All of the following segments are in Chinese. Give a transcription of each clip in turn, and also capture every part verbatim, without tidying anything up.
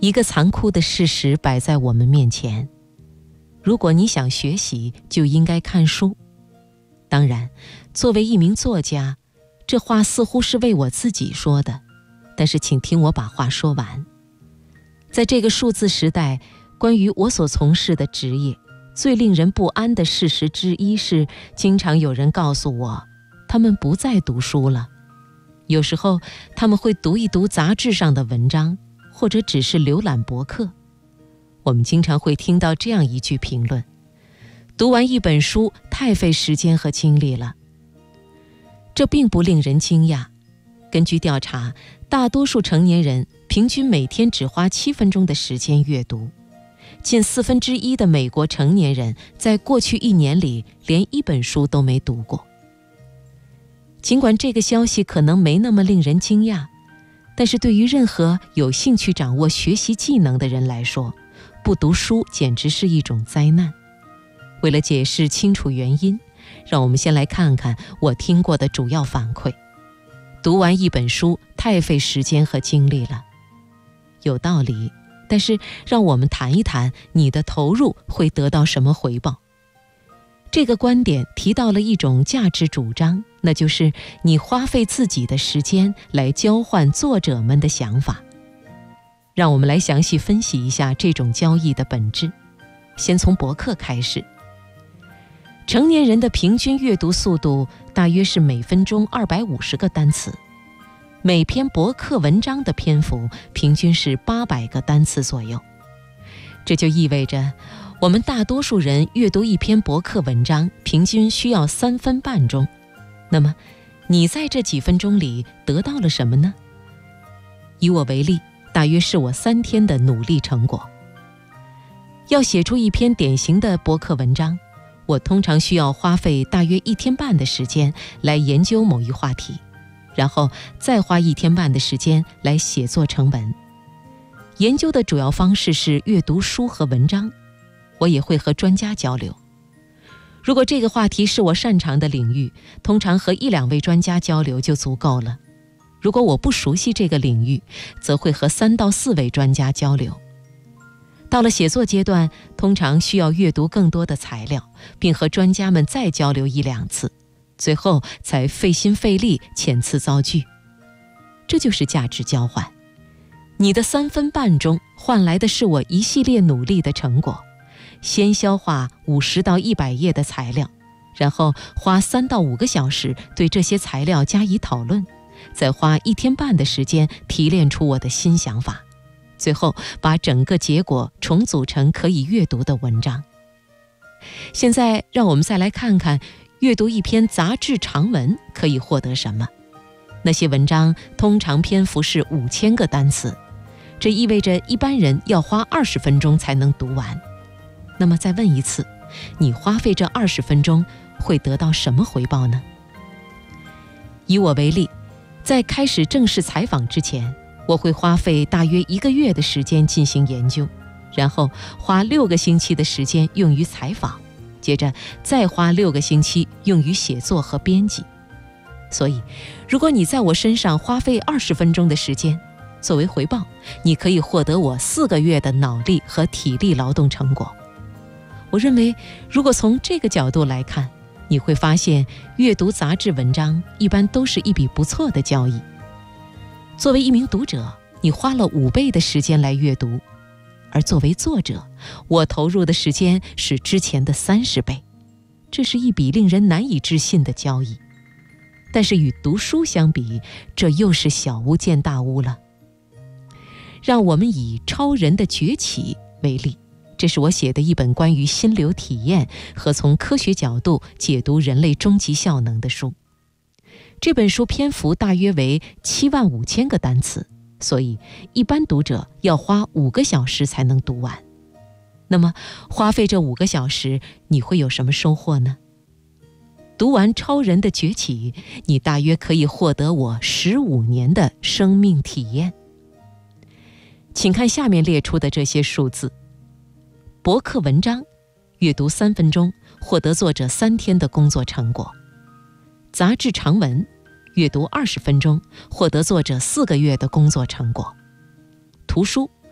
一个残酷的事实摆在我们面前：如果你想学习，就应该看书。当然，作为一名作家，这话似乎是为我自己说的，但是请听我把话说完。在这个数字时代，关于我所从事的职业，最令人不安的事实之一是，经常有人告诉我，他们不再读书了。有时候他们会读一读杂志上的文章，或者只是浏览博客。我们经常会听到这样一句评论：读完一本书太费时间和精力了。这并不令人惊讶。根据调查，大多数成年人平均每天只花七分钟的时间阅读。近四分之一的美国成年人在过去一年里连一本书都没读过。尽管这个消息可能没那么令人惊讶，但是对于任何有兴趣掌握学习技能的人来说，不读书简直是一种灾难。为了解释清楚原因，让我们先来看看我听过的主要反馈。读完一本书太费时间和精力了，有道理，但是让我们谈一谈你的投入会得到什么回报。这个观点提到了一种价值主张，那就是你花费自己的时间来交换作者们的想法。让我们来详细分析一下这种交易的本质。先从博客开始。成年人的平均阅读速度大约是每分钟二百五十个单词，每篇博客文章的篇幅平均是八百个单词左右。这就意味着我们大多数人阅读一篇博客文章平均需要三分半钟。那么你在这几分钟里得到了什么呢？以我为例，大约是我三天的努力成果。要写出一篇典型的博客文章，我通常需要花费大约一天半的时间来研究某一话题，然后再花一天半的时间来写作成文。研究的主要方式是阅读书和文章，我也会和专家交流。如果这个话题是我擅长的领域，通常和一两位专家交流就足够了。如果我不熟悉这个领域，则会和三到四位专家交流。到了写作阶段，通常需要阅读更多的材料，并和专家们再交流一两次，最后才费心费力遣词造句。这就是价值交换。你的三分半钟换来的是我一系列努力的成果。先消化五十到一百页的材料，然后花三到五个小时对这些材料加以讨论，再花一天半的时间提炼出我的新想法，最后把整个结果重组成可以阅读的文章。现在让我们再来看看阅读一篇杂志长文可以获得什么。那些文章通常篇幅是五千个单词，这意味着一般人要花二十分钟才能读完。那么再问一次，你花费这二十分钟会得到什么回报呢？以我为例，在开始正式采访之前，我会花费大约一个月的时间进行研究，然后花六个星期的时间用于采访，接着再花六个星期用于写作和编辑。所以，如果你在我身上花费二十分钟的时间，作为回报，你可以获得我四个月的脑力和体力劳动成果。我认为，如果从这个角度来看，你会发现阅读杂志文章一般都是一笔不错的交易。作为一名读者，你花了五倍的时间来阅读，而作为作者，我投入的时间是之前的三十倍。这是一笔令人难以置信的交易。但是与读书相比，这又是小巫见大巫了。让我们以《超人的崛起》为例，这是我写的一本关于心流体验和从科学角度解读人类终极效能的书。这本书篇幅大约为七万五千个单词，所以一般读者要花五个小时才能读完。那么花费这五个小时，你会有什么收获呢？读完《超人的崛起》，你大约可以获得我十五年的生命体验。请看下面列出的这些数字。博客文章，阅读三分钟，获得作者三天的工作成果。杂志长文，阅读二十分钟，获得作者四个月的工作成果。图书，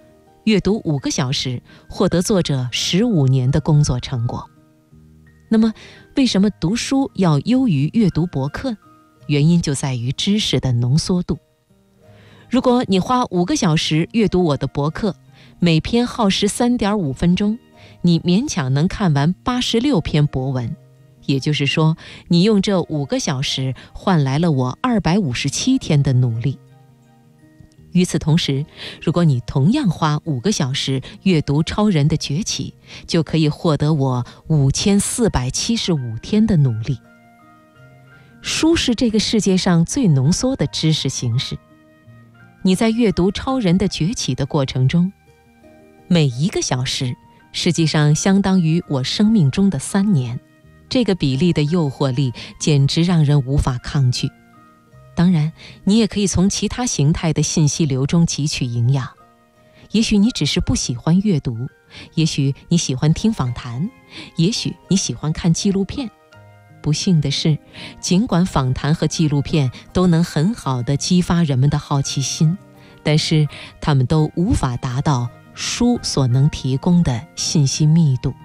阅读五个小时，获得作者十五年的工作成果。那么，为什么读书要优于阅读博客？原因就在于知识的浓缩度。如果你花五个小时阅读我的博客，每篇耗时三点五分钟，你勉强能看完八十六篇博文。也就是说，你用这五个小时换来了我二百五十七天的努力。与此同时，如果你同样花五个小时阅读《超人的崛起》，就可以获得我五千四百七十五天的努力。书是这个世界上最浓缩的知识形式。你在阅读《超人的崛起》的过程中，每一个小时实际上相当于我生命中的三年。这个比例的诱惑力简直让人无法抗拒。当然，你也可以从其他形态的信息流中汲取营养。也许你只是不喜欢阅读，也许你喜欢听访谈，也许你喜欢看纪录片。不幸的是，尽管访谈和纪录片都能很好地激发人们的好奇心，但是它们都无法达到书所能提供的信息密度。